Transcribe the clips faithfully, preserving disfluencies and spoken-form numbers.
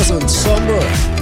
Stars und Somber.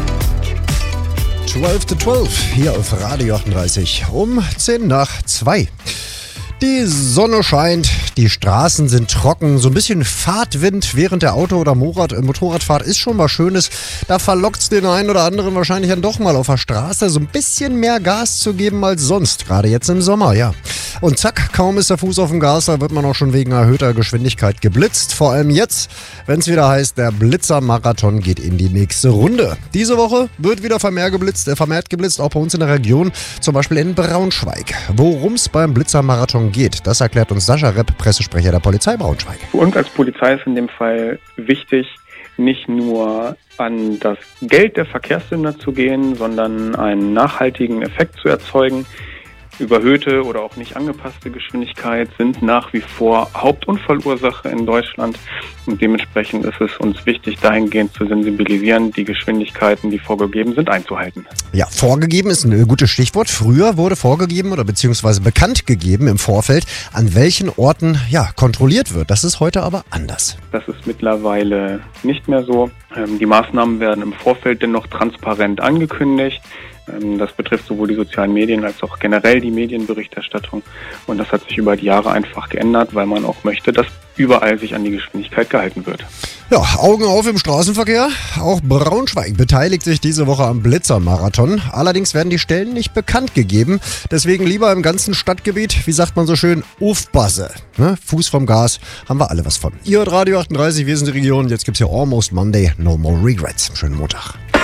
zwölf zu zwölf hier auf Radio achtunddreißig um zehn nach zwei. Die Sonne scheint, die Straßen sind trocken, so ein bisschen Fahrtwind während der Auto- oder Motorrad- Motorradfahrt ist schon was Schönes. Da verlockt es den einen oder anderen wahrscheinlich dann doch mal auf der Straße so ein bisschen mehr Gas zu geben als sonst, gerade jetzt im Sommer, ja. Und zack, kaum ist der Fuß auf dem Gas, da wird man auch schon wegen erhöhter Geschwindigkeit geblitzt. Vor allem jetzt, wenn es wieder heißt, der Blitzer-Marathon geht in die nächste Runde. Diese Woche wird wieder vermehrt geblitzt, äh, vermehrt geblitzt, auch bei uns in der Region, zum Beispiel in Braunschweig. Worum es beim Blitzer-Marathon geht, das erklärt uns Sascha Repp, Pressesprecher der Polizei Braunschweig. Für uns als Polizei ist in dem Fall wichtig, nicht nur an das Geld der Verkehrssünder zu gehen, sondern einen nachhaltigen Effekt zu erzeugen. Überhöhte oder auch nicht angepasste Geschwindigkeit sind nach wie vor Hauptunfallursache in Deutschland und dementsprechend ist es uns wichtig, dahingehend zu sensibilisieren, die Geschwindigkeiten, die vorgegeben sind, einzuhalten. Ja, vorgegeben ist ein gutes Stichwort. Früher wurde vorgegeben oder beziehungsweise bekannt gegeben im Vorfeld, an welchen Orten ja kontrolliert wird. Das ist heute aber anders. Das ist mittlerweile nicht mehr so. Die Maßnahmen werden im Vorfeld dennoch transparent angekündigt. Das betrifft sowohl die sozialen Medien als auch generell die Medienberichterstattung. Und das hat sich über die Jahre einfach geändert, weil man auch möchte, dass überall sich an die Geschwindigkeit gehalten wird. Ja, Augen auf im Straßenverkehr. Auch Braunschweig beteiligt sich diese Woche am Blitzer-Marathon. Allerdings werden die Stellen nicht bekannt gegeben. Deswegen lieber im ganzen Stadtgebiet, wie sagt man so schön, aufpassen. Ne? Fuß vom Gas, haben wir alle was von. Ihr hört Radio achtunddreißig, wir sind die Region. Jetzt gibt's hier Almost Monday, No More Regrets. Schönen Montag.